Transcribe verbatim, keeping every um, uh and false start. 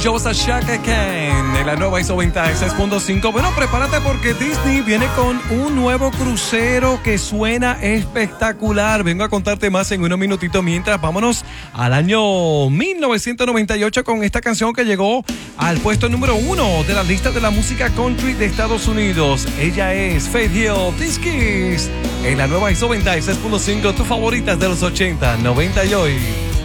maravillosa Chaka Khan en la nueva ISO veintiséis punto cinco. Bueno, prepárate porque Disney viene con un nuevo crucero que suena espectacular. Vengo a contarte más en unos minutitos. Mientras, vámonos al año mil novecientos noventa y ocho con esta canción que llegó al puesto número uno de la lista de la música country de Estados Unidos. Ella es Faith Hill, This Kiss, en la nueva ISO veintiséis punto cinco, tus favoritas de los ochenta, noventa y hoy.